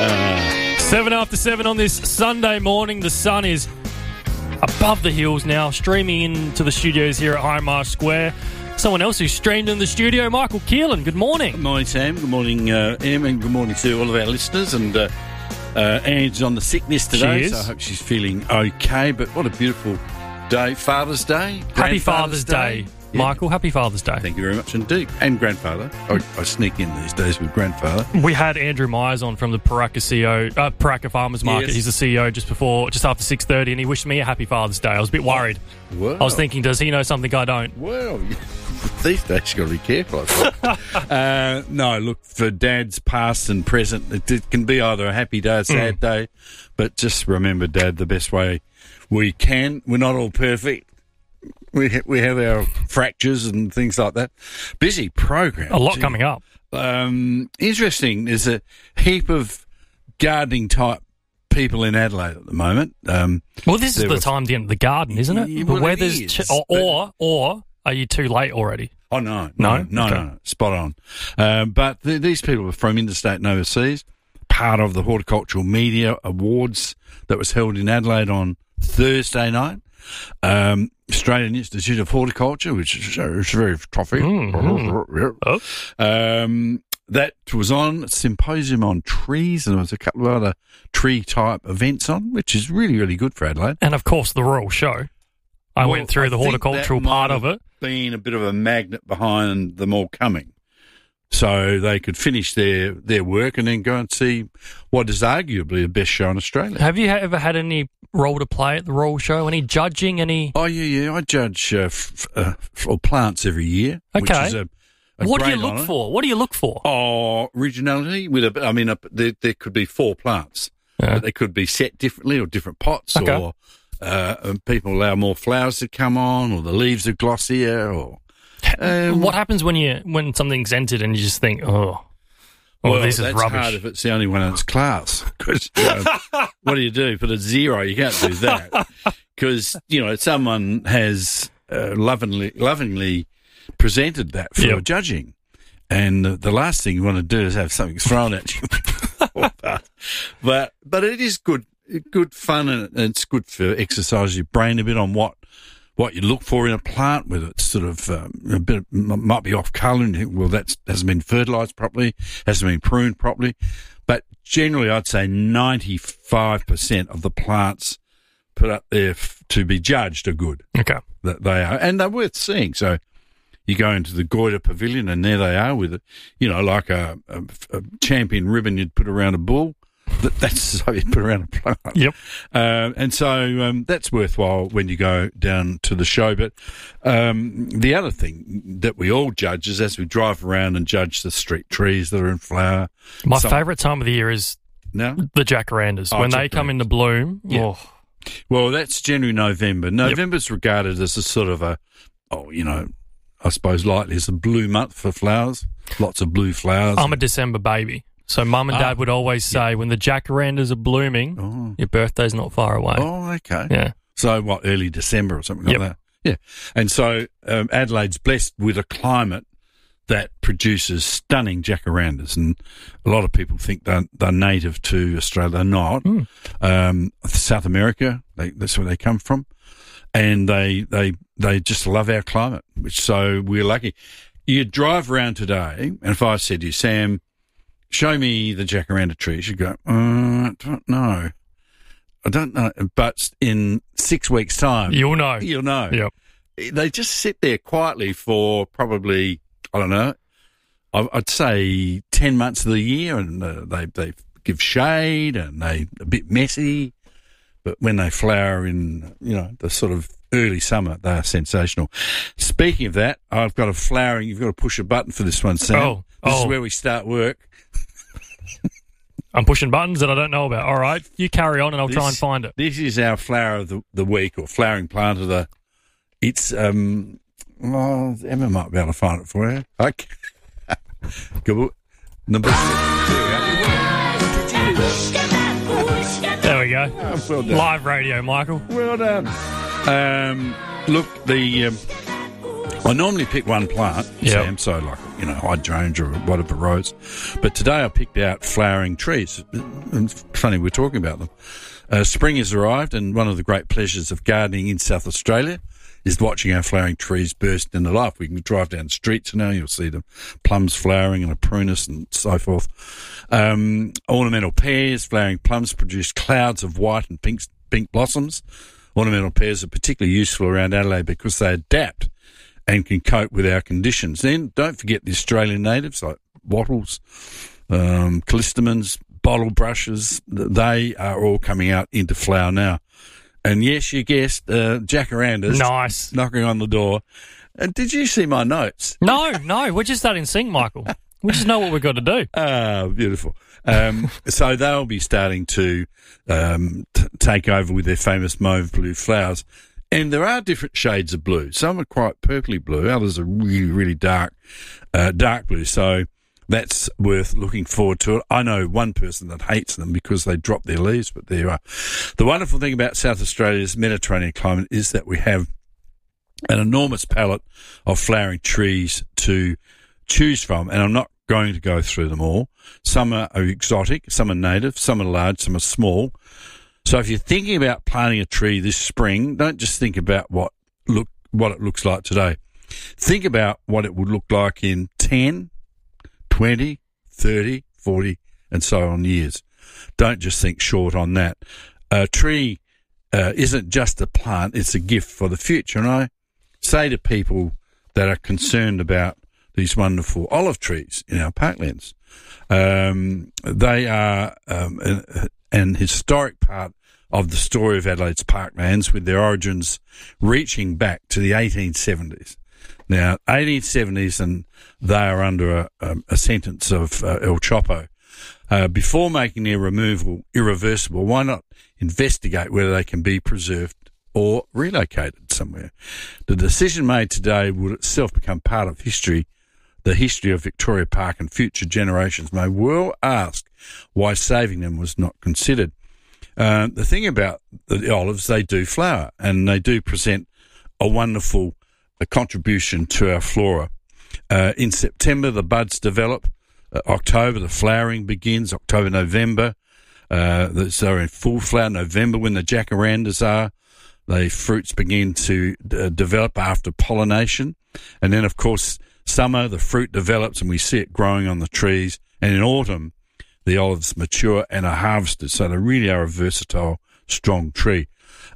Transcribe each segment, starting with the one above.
7 after 7 on this Sunday morning. The sun is above the hills now, streaming into the studios here at Hindmarsh Square. Someone else who's streamed in the studio, Michael Keelan. Good morning. Good morning, Sam. Good morning, Em, and good morning to all of our listeners. And Anne's on the sickness today, so I hope she's feeling okay. But what a beautiful day. Father's Day. Happy Father's Day. Yeah. Michael, happy Father's Day. Thank you very much indeed. And grandfather. I sneak in these days with grandfather. We had Andrew Myers on from the Paraka Farmers Market. Yes. He's the CEO just after 6:30, and he wished me a happy Father's Day. I was a bit worried. Well, I was thinking, does he know something I don't? Well, these days you've got to be careful, I think. No, look, for dads past and present, it can be either a happy day or a sad day, but just remember, Dad, the best way we can. We're not all perfect. We have our fractures and things like that. Busy program. A lot coming up. Interesting. There's a heap of gardening type people in Adelaide at the moment. Well, this is the time to get into the garden, isn't it? Yeah, the well, weather's it is, or are you too late already? Oh no, Okay. spot on. But these people are from interstate and overseas. Part of the Horticultural Media Awards that was held in Adelaide on Thursday night. Australian Institute of Horticulture, which is very toughy. That was on, a symposium on trees, and there was a couple of other tree-type events on, which is really, really good for Adelaide. And, of course, the Royal Show. I went through the horticultural part of it. Been a bit of a magnet behind them all coming. So they could finish their work and then go and see what is arguably the best show in Australia. Have you ever had any role to play at the Royal Show? Any judging? Oh, yeah. I judge for plants every year. Okay. Which is a what do you look honour. for? What do you look for? Oh, originality. There could be 4 plants. Yeah. But they could be set differently or different pots, okay. or people allow more flowers to come on, or the leaves are glossier, or... what happens when something's entered and you just think, well, this is that's rubbish? Hard if it's the only one in its class. Because what do you do? Put a 0? You can't do that. Because someone has lovingly presented that for judging, and the last thing you want to do is have something thrown at you. but it is good fun, and it's good for exercise your brain a bit on what you look for in a plant, whether it's sort of a bit might be off colour, and you think, well, that hasn't been fertilised properly, hasn't been pruned properly. But generally, I'd say 95% of the plants put up there to be judged are good. Okay, that they are, and they're worth seeing. So you go into the Goiter Pavilion, and there they are with like a champion ribbon you'd put around a bull. That's so you put around a plant. Yep. And so that's worthwhile when you go down to the show. But the other thing that we all judge is as we drive around and judge the street trees that are in flower. My favourite time of the year is the jacarandas. When they come into bloom. Yeah. Oh. Well, that's generally November. November's regarded as a sort of I suppose lightly as a blue month for flowers. Lots of blue flowers. I'm a December baby. So Mum and Dad would always say, when the jacarandas are blooming, your birthday's not far away. Oh, okay. Yeah. So early December or something like that? Yeah. And so Adelaide's blessed with a climate that produces stunning jacarandas, and a lot of people think they're native to Australia. They're not. South America, that's where they come from, and they just love our climate, so we're lucky. You drive around today, and if I said to you, Sam, show me the jacaranda trees, you go, I don't know. But in 6 weeks' time, you'll know. Yep. They just sit there quietly for probably, I don't know, I'd say 10 months of the year, and they give shade, and they're a bit messy. But when they flower in, the sort of early summer, they are sensational. Speaking of that, I've got a flowering. You've got to push a button for this one, Sam. This is where we start work. I'm pushing buttons that I don't know about. All right, you carry on and I'll try and find it. This is our flower of the week, or flowering plant of the... It's, Emma might be able to find it for you. Okay. Good. Number 6. There we go. Well done. Live radio, Michael. Well done. Look, I normally pick one plant, Sam, so hydrangea or whatever rose. But today I picked out flowering trees. And it's funny we're talking about them. Spring has arrived, and one of the great pleasures of gardening in South Australia is watching our flowering trees burst into life. We can drive down streets now, you'll see them plums flowering and a prunus and so forth. Ornamental pears, flowering plums produce clouds of white and pink blossoms. Ornamental pears are particularly useful around Adelaide because they adapt and can cope with our conditions. Then don't forget the Australian natives like wattles, callistemons, bottle brushes. They are all coming out into flower now. And yes, you guessed, jacarandas. Nice. Knocking on the door. And did you see my notes? No, we're just starting to sing, Michael. We just know what we've got to do. Ah, beautiful. So they'll be starting to take over with their famous mauve blue flowers. And there are different shades of blue. Some are quite purpley blue. Others are really, really dark blue. So that's worth looking forward to. I know one person that hates them because they drop their leaves, but there you are. The wonderful thing about South Australia's Mediterranean climate is that we have an enormous palette of flowering trees to choose from, and I'm not going to go through them all. Some are exotic, some are native, some are large, some are small. So if you're thinking about planting a tree this spring, don't just think about what it looks like today. Think about what it would look like in 10, 20, 30, 40, and so on years. Don't just think short on that. A tree isn't just a plant, it's a gift for the future. And I say to people that are concerned about these wonderful olive trees in our parklands, they are an historic part of the story of Adelaide's parklands, with their origins reaching back to the 1870s. Now, 1870s, and they are under a sentence of El Chopo. Before making their removal irreversible, why not investigate whether they can be preserved or relocated somewhere? The decision made today would itself become part of history, the history of Victoria Park, and future generations may well ask why saving them was not considered. The thing about the olives, they do flower, and they do present a wonderful contribution to our flora. In September, the buds develop. October, the flowering begins. October, November, they're in full flower. November, when the jacarandas are, the fruits begin to develop after pollination. And then, of course, summer, the fruit develops and we see it growing on the trees. And in autumn, the olives mature and are harvested. So they really are a versatile, strong tree.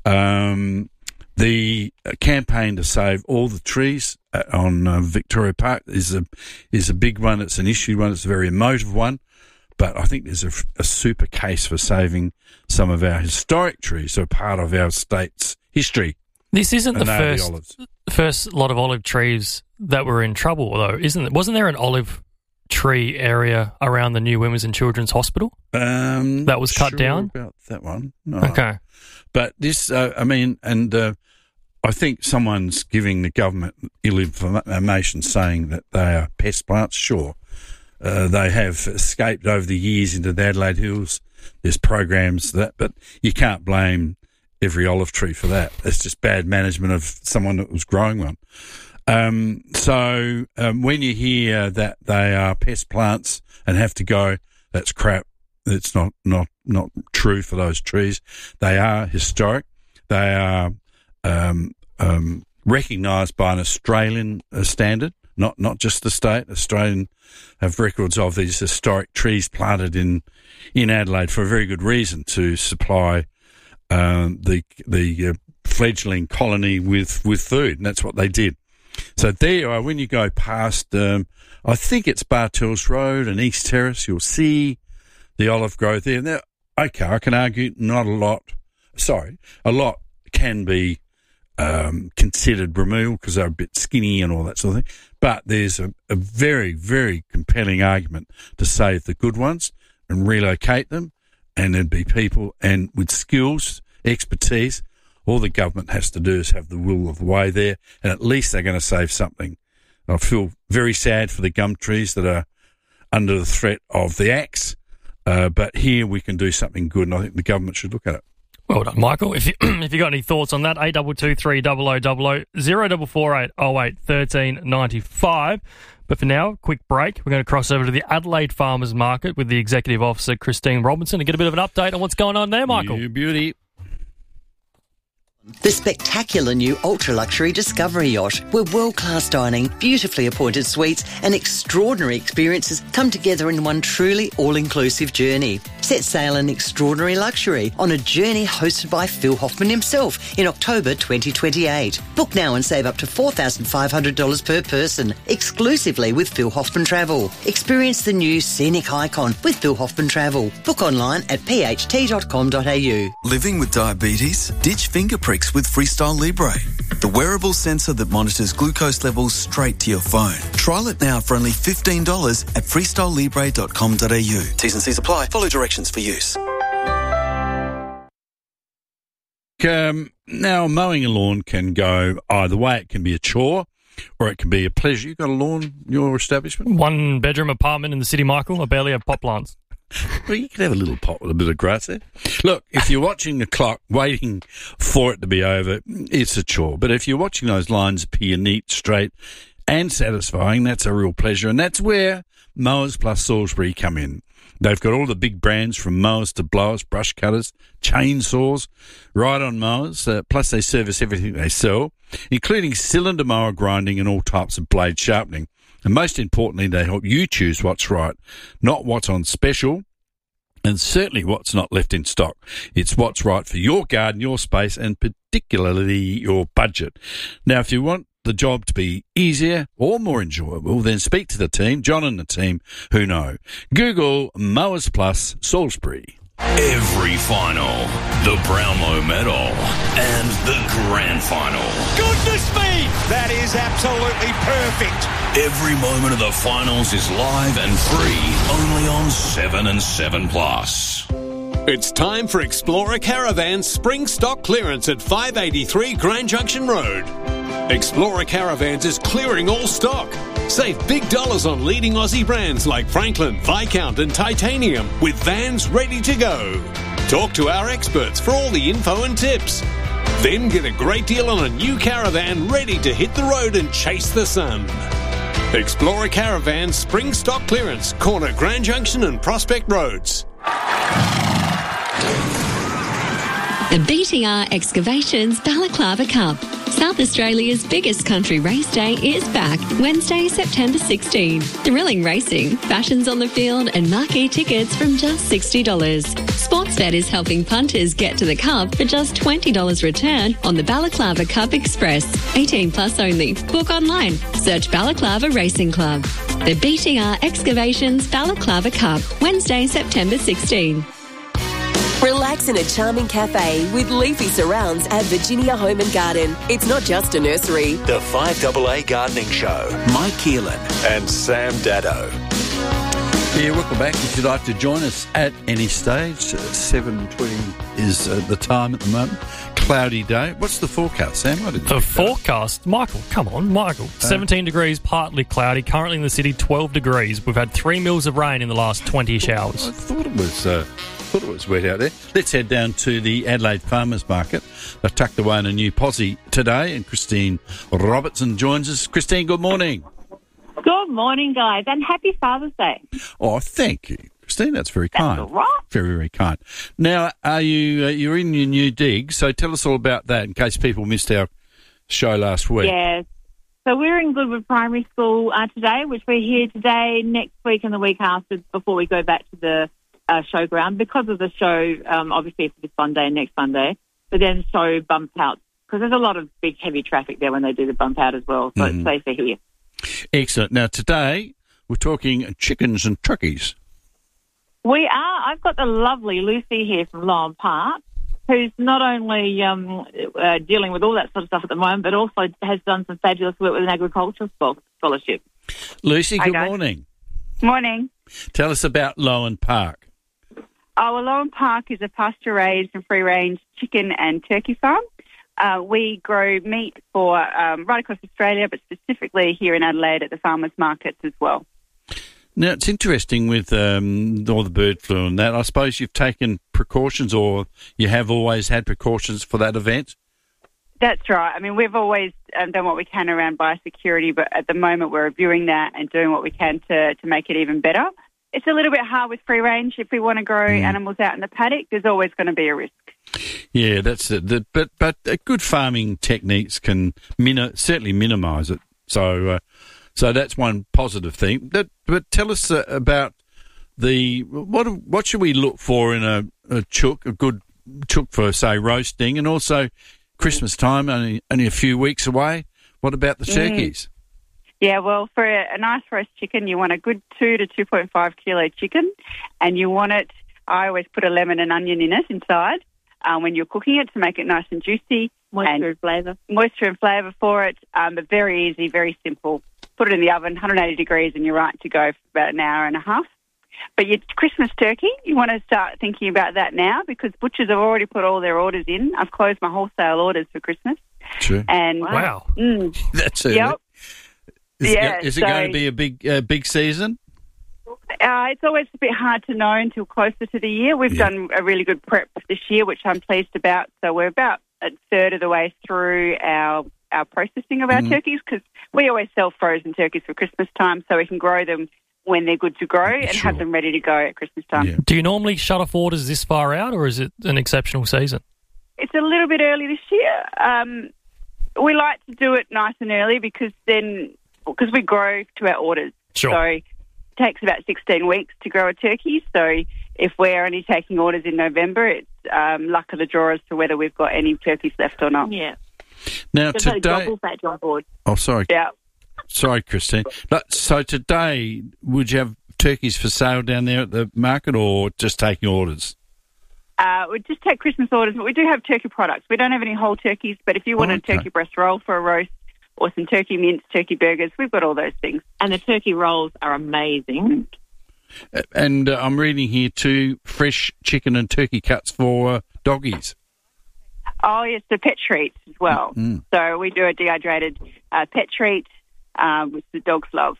The campaign to save all the trees on Victoria Park is a big one. It's an issue one. It's a very emotive one. But I think there's a super case for saving some of our historic trees that are part of our state's history. This isn't the first lot of olive trees that were in trouble, though, isn't it? Wasn't there an olive tree area around the new Women's and Children's Hospital that was cut down? About that one, no. Okay. But this, I think someone's giving the government ill information, saying that they are pest plants. Sure, they have escaped over the years into the Adelaide Hills. There's programs that, but you can't blame every olive tree for that. It's just bad management of someone that was growing one. So when you hear that they are pest plants and have to go, that's crap. It's not true for those trees. They are historic. They are recognised by an Australian standard, not just the state. Australian have records of these historic trees planted in Adelaide for a very good reason, to supply the fledgling colony with food, and that's what they did. So there you are. When you go past, I think it's Bartels Road and East Terrace, you'll see the olive growth there. Now, okay, I can argue not a lot. Sorry, a lot can be considered removal because they're a bit skinny and all that sort of thing. But there's a very, very compelling argument to save the good ones and relocate them, and there'd be people and with skills, expertise. All the government has to do is have the will of the way there, and at least they're going to save something. I feel very sad for the gum trees that are under the threat of the axe, but here we can do something good, and I think the government should look at it. Well done, Michael. If you got any thoughts on that, 8223 0000 0448 08 1395. But for now, quick break. We're going to cross over to the Adelaide Farmers Market with the Executive Officer, Christine Robinson, and get a bit of an update on what's going on there, Michael. You beauty. The spectacular new ultra-luxury Discovery Yacht, where world-class dining, beautifully appointed suites and extraordinary experiences come together in one truly all-inclusive journey. Set sail in extraordinary luxury on a journey hosted by Phil Hoffman himself in October 2028. Book now and save up to $4,500 per person, exclusively with Phil Hoffman Travel. Experience the new scenic icon with Phil Hoffman Travel. Book online at pht.com.au. Living with diabetes? Ditch finger pricks with Freestyle Libre, the wearable sensor that monitors glucose levels straight to your phone. Trial it now for only $15 at freestylelibre.com.au. T's and C's apply. Follow directions for use. Now, mowing a lawn can go either way. It can be a chore or it can be a pleasure. You got a lawn in your establishment? 1-bedroom apartment in the city, Michael. I barely have pot plants. Well, you could have a little pot with a bit of grass there. Look, if you're watching the clock, waiting for it to be over, it's a chore. But if you're watching those lines appear neat, straight and satisfying, that's a real pleasure. And that's where Mowers Plus Salisbury come in. They've got all the big brands from mowers to blowers, brush cutters, chainsaws, ride-on mowers. Plus they service everything they sell, including cylinder mower grinding and all types of blade sharpening. And most importantly, they help you choose what's right, not what's on special, and certainly what's not left in stock. It's what's right for your garden, your space, and particularly your budget. Now, if you want the job to be easier or more enjoyable, then speak to the team, John and the team who know. Google Mowers Plus Salisbury. Every final, the Brownlow Medal, and the Grand Final. Goodness me! That is absolutely perfect. Every moment of the finals is live and free, only on 7 and 7 Plus. It's time for Explorer Caravan's spring stock clearance at 583 Grand Junction Road. Explorer Caravans is clearing all stock. Save big dollars on leading Aussie brands like Franklin, Viscount and Titanium with vans ready to go. Talk to our experts for all the info and tips. Then get a great deal on a new caravan ready to hit the road and chase the sun. Explorer Caravan Spring Stock Clearance, corner Grand Junction and Prospect Roads. The BTR Excavations Balaclava Cup. South Australia's biggest country race day is back Wednesday, September 16. Thrilling racing, fashions on the field and marquee tickets from just $60. Sportsbet is helping punters get to the Cup for just $20 return on the Balaclava Cup Express. 18 plus only. Book online. Search Balaclava Racing Club. The BTR Excavations Balaclava Cup, Wednesday, September 16. Relax in a charming cafe with leafy surrounds at Virginia Home and Garden. It's not just a nursery. The 5AA Gardening Show. Mike Keelan and Sam Dado. Yeah, welcome back. If you'd like to join us at any stage, 7:20 is the time at the moment. Cloudy day. What's the forecast, Sam? The forecast? Michael, come on, Michael. 17 degrees, partly cloudy. Currently in the city, 12 degrees. We've had 3 mils of rain in the last 20-ish hours. I thought it was wet out there. Let's head down to the Adelaide Farmers Market. They're tucked away in a new posse today, and Christine Robertson joins us. Christine, good morning. Good morning, guys, and happy Father's Day. Oh, thank you, Christine. That's very kind. That's all right. Very, very kind. Now, are you're in your new dig, so tell us all about that in case people missed our show last week. Yes. So we're in Goodwood Primary School today, which we're here today, next week and the week after before we go back to the showground because of the show, obviously for this Sunday and next Sunday, but then show bump out because there's a lot of big heavy traffic there when they do the bump out as well, so it's safer here. Excellent. Now today we're talking chickens and truckies. We are. I've got the lovely Lucy here from Lowen Park, who's not only dealing with all that sort of stuff at the moment, but also has done some fabulous work with an agricultural scholarship. Lucy, good morning. Morning. Tell us about Lowen Park. Well, Lowen Park is a pasture-raised and free-range chicken and turkey farm. We grow meat for right across Australia, but specifically here in Adelaide at the farmers' markets as well. Now, it's interesting with all the bird flu and that. I suppose you've taken precautions or you have always had precautions for that event? That's right. I mean, we've always done what we can around biosecurity, but at the moment we're reviewing that and doing what we can to make it even better. It's a little bit hard with free range. If we want to grow animals out in the paddock, there's always going to be a risk. Yeah, that's it. But good farming techniques can certainly minimise it. So that's one positive thing. But tell us about what should we look for in a chook, a good chook for, say, roasting, and also Christmas time, only a few weeks away. What about the turkeys? Yeah, well, for a nice roast chicken, you want a good 2 to 2.5 kilo chicken, and you want it, I always put a lemon and onion in it inside when you're cooking it to make it nice and juicy. Moisture and flavour. Moisture and flavour for it, but very easy, very simple. Put it in the oven, 180 degrees, and you're right to go for about an hour and a half. But your Christmas turkey, you want to start thinking about that now because butchers have already put all their orders in. I've closed my wholesale orders for Christmas. True. And wow. That's it. Yep. Is it going to be a big season? It's always a bit hard to know until closer to the year. We've done a really good prep this year, which I'm pleased about. So we're about a third of the way through our processing of our turkeys because we always sell frozen turkeys for Christmas time so we can grow them when they're good to grow and have them ready to go at Christmas time. Yeah. Do you normally shut off orders this far out, or is it an exceptional season? It's a little bit early this year. We like to do it nice and early because we grow to our orders. Sure. So it takes about 16 weeks to grow a turkey. So if we're only taking orders in November, it's luck of the draw as to whether we've got any turkeys left or not. Yeah. Now, There's today... no double badge on board. Oh, sorry. Yeah. Sorry, Christine. So today, would you have turkeys for sale down there at the market or just taking orders? We just take Christmas orders, but we do have turkey products. We don't have any whole turkeys, but if you want a turkey breast roll for a roast or some turkey mince, turkey burgers, we've got all those things. And the turkey rolls are amazing. And I'm reading here too, fresh chicken and turkey cuts for doggies. Oh, yes, the pet treats as well. So we do a dehydrated pet treat, which the dogs love.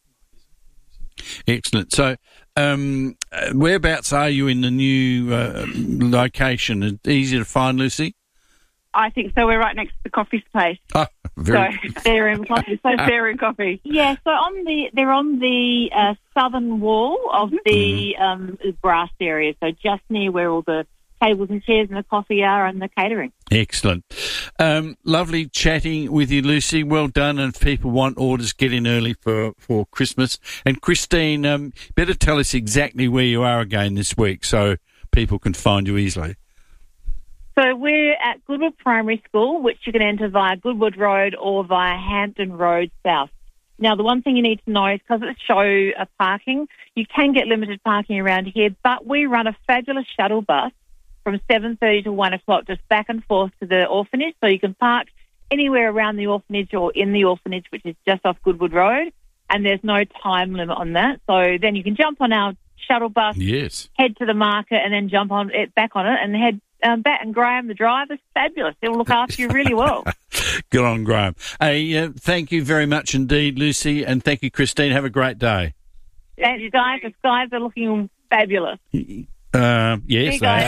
Excellent. So whereabouts are you in the new location? Is it easy to find, Lucy? I think so. We're right next to the coffee place. Oh, very so they're in coffee. So they're in coffee. Yeah. So they're on the southern wall of the brass area. So just near where all the tables and chairs and the coffee are and the catering. Excellent. Lovely chatting with you, Lucy. Well done. And if people want orders, get in early for Christmas. And Christine, better tell us exactly where you are again this week so people can find you easily. So we're at Goodwood Primary School, which you can enter via Goodwood Road or via Hampton Road South. Now, the one thing you need to know is because it's show parking, you can get limited parking around here, but we run a fabulous shuttle bus from 7:30 to 1 o'clock, just back and forth to the orphanage. So you can park anywhere around the orphanage or in the orphanage, which is just off Goodwood Road, and there's no time limit on that. So then you can jump on our shuttle bus, head to the market, and then jump on it back on it and head back. And Graham, the driver's fabulous. He'll look after you really well. Good on Graham. Hey, thank you very much indeed, Lucy, and thank you, Christine. Have a great day. Thanks, guys. The skies are looking fabulous. Yes, they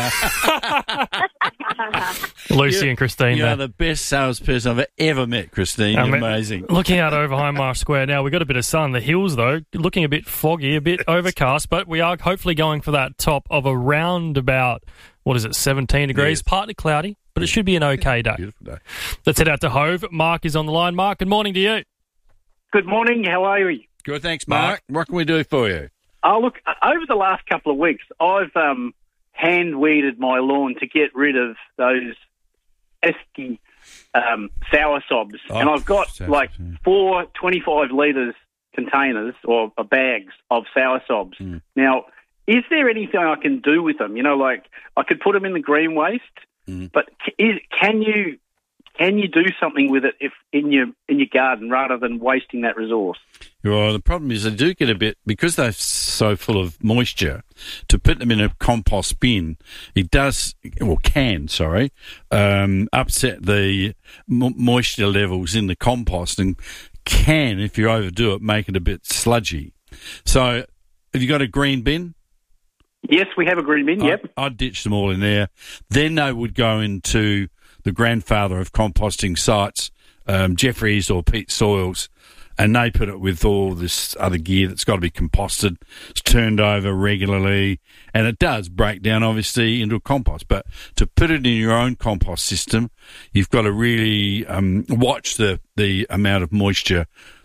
are. Lucy and Christine. You are the best salesperson I've ever met, Christine. Amazing. Looking out over Highmarsh Square now, we've got a bit of sun. The hills, though, looking a bit foggy, a bit overcast, but we are hopefully going for that top of around about, 17 degrees, partly cloudy, but it should be an okay day. Beautiful day. Let's head out to Hove. Mark is on the line. Mark, good morning to you. Good morning. How are you? Good, thanks, Mark. What can we do for you? Oh, look, over the last couple of weeks, I've hand-weeded my lawn to get rid of those pesky sour sobs. And I've got 4 25 litres containers or bags of sour sobs. Now, is there anything I can do with them? I could put them in the green waste, but can you do something with it if in your garden rather than wasting that resource? Well, the problem is they do get a bit, because they're so full of moisture, to put them in a compost bin, it does, or can, upset the moisture levels in the compost and can, if you overdo it, make it a bit sludgy. So have you got a green bin? Yes, we have a green bin, yep. I'd ditch them all in there. Then they would go into the grandfather of composting sites, Jeffries or Pete Soils, and they put it with all this other gear that's got to be composted. It's turned over regularly, and it does break down, obviously, into a compost. But to put it in your own compost system, you've got to really watch the amount of moisture